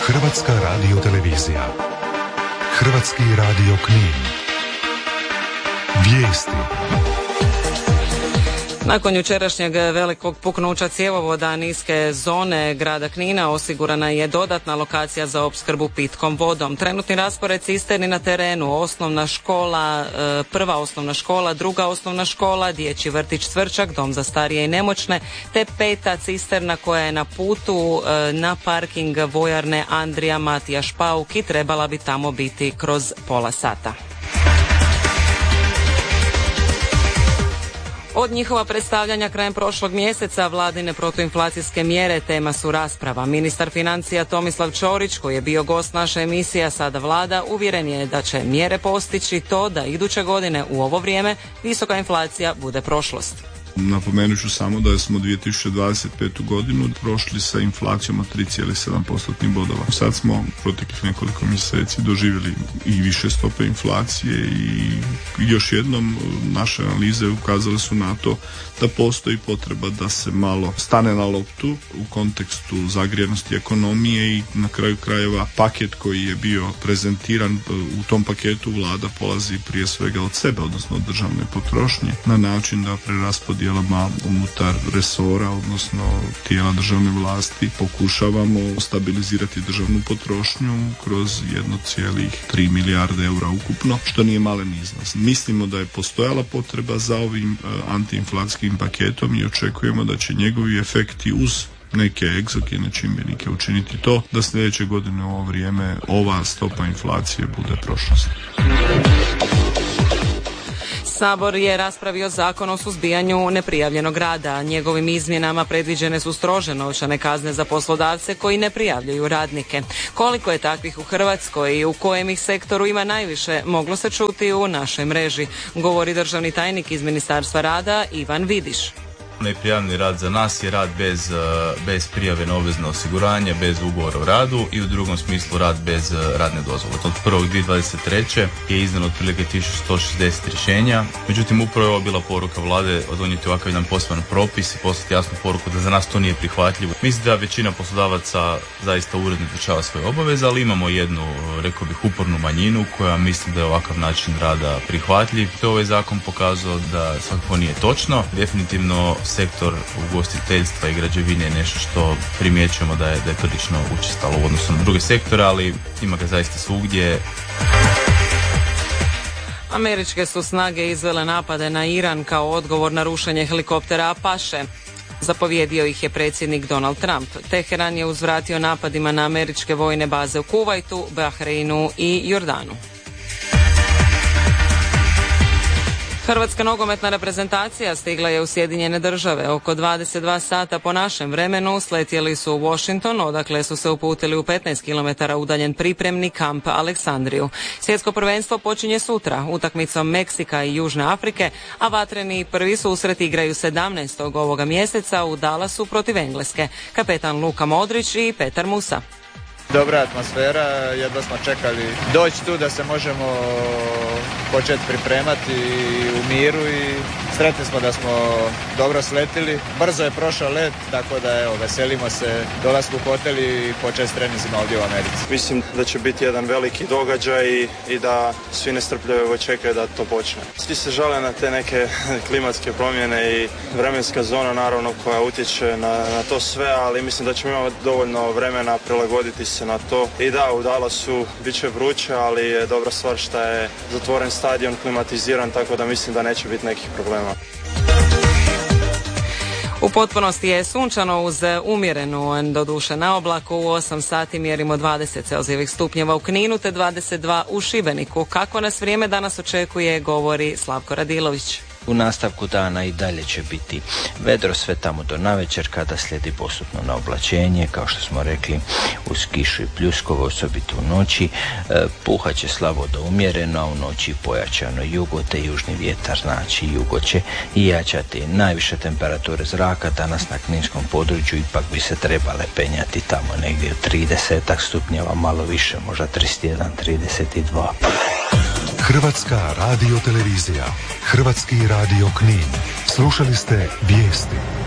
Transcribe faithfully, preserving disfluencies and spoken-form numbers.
Hrvatska radiotelevizija. Hrvatski radio Knin. Vijesti. Nakon jučerašnjeg velikog puknuća cjevovoda niske zone grada Knina osigurana je dodatna lokacija za opskrbu pitkom vodom. Trenutni raspored cisterni na terenu: osnovna škola, prva osnovna škola, druga osnovna škola, dječji vrtić Cvrčak, dom za starije i nemoćne, te peta cisterna koja je na putu na parking vojarne Andrija Matijaš Pauk i trebala bi tamo biti kroz pola sata. Od njihova predstavljanja krajem prošlog mjeseca vladine protuinflacijske mjere tema su rasprava. Ministar financija Tomislav Ćorić, koji je bio gost naše emisije Sada Vlada, uvjeren je da će mjere postići to da iduće godine u ovo vrijeme visoka inflacija bude prošlost. Napomenut ću samo da smo dvije tisuće dvadeset petu godinu prošli sa inflacijom od tri zarez sedam postotnih bodova. Sad smo proteklih nekoliko mjeseci doživjeli i više stope inflacije i još jednom naše analize ukazale su na to da postoji potreba da se malo stane na loptu u kontekstu zagrijenosti ekonomije i na kraju krajeva paket koji je bio prezentiran, u tom paketu vlada polazi prije svega od sebe, odnosno od državne potrošnje, na način da preraspodijeli dijelama unutar resora, odnosno tijela državne vlasti, pokušavamo stabilizirati državnu potrošnju kroz jedno zarez tri milijarde eura ukupno, što nije malen iznos. Mislimo da je postojala potreba za ovim antiinflacijskim paketom i očekujemo da će njegovi efekti uz neke egzogene čimbenike učiniti to da sljedeće godine u ovo vrijeme ova stopa inflacije bude prošlost. Sabor je raspravio zakon o suzbijanju neprijavljenog rada. Njegovim izmjenama predviđene su strože novčane kazne za poslodavce koji ne prijavljuju radnike. Koliko je takvih u Hrvatskoj i u kojem ih sektoru ima najviše, moglo se čuti u našoj mreži, govori državni tajnik iz Ministarstva rada Ivan Vidiš. Neprijavljeni rad za nas je rad bez, bez prijave na obvezno osiguranje, bez ugovora o radu i u drugom smislu rad bez radne dozvole. Od prvog dvije tisuće dvadeset treće je izdano otprilike tisuću sto šezdeset rješenja, međutim upravo je ovo bila poruka vlade donijeti ovakav jedan poseban propis i poslati jasnu poruku da za nas to nije prihvatljivo. Mislim da većina poslodavaca zaista uredno izvršava svoje obaveze, ali imamo jednu, rekao bih, upornu manjinu koja misli da je ovakav način rada prihvatljiv. To ovaj zakon pokazao da svakako nije točno. Definitivno sektor ugostiteljstva i građevine je nešto što primjećujemo da je, da je prilično učestalo u odnosu na druge sektore, ali ima ga zaista svugdje. Američke su snage izvele napade na Iran kao odgovor na rušenje helikoptera Apache. Zapovjedio ih je predsjednik Donald Trump. Teheran je uzvratio napadima na američke vojne baze u Kuvajtu, Bahreinu i Jordanu. Hrvatska nogometna reprezentacija stigla je u Sjedinjene Države. Oko dvadeset dva sata po našem vremenu sletjeli su u Washington, odakle su se uputili u petnaest kilometara udaljen pripremni kamp Aleksandriju. Svjetsko prvenstvo počinje sutra utakmicom Meksika i Južne Afrike, a vatreni prvi susret igraju sedamnaestog ovoga mjeseca u Dallasu protiv Engleske. Kapetan Luka Modrić i Petar Musa. Dobra atmosfera, jedva smo čekali doći tu da se možemo početi pripremati u miru i sretni smo da smo dobro sletili. Brzo je prošao let, tako da evo, veselimo se dolasku u hotel i početi s treninzima ovdje u Americi. Mislim da će biti jedan veliki događaj i, i da svi nestrpljivo čekaju da to počne. Svi se žale na te neke klimatske promjene i vremenska zona naravno koja utječe na, na to sve, ali mislim da ćemo imati dovoljno vremena prilagoditi se na to. I da, u Dallasu bit će vruće, ali je dobra stvar što je zatvoren stadion, klimatiziran, tako da mislim da neće biti nekih problema. U potpunosti je sunčano uz umjerenu doduše na oblaku. U osam sati mjerimo dvadeset celzijevih stupnjeva u Kninu te dvadeset dva u Šibeniku. Kako nas vrijeme danas očekuje, govori Slavko Radilović. U nastavku dana i dalje će biti vedro sve tamo do navečer kada slijedi postupno na oblačenje, kao što smo rekli, uz kišu i pljuskovo, osobito u noći. E, puhat će slabo do umjereno, a u noći pojačano jugo te južni vjetar, znači jugo će i jačati. Najviše temperature zraka danas na kninskom području ipak bi se trebale penjati tamo negdje od trideset stupnjeva, malo više, možda trideset jedan trideset dva. Hrvatska radiotelevizija, Hrvatski radio Knin. Slušali ste vijesti.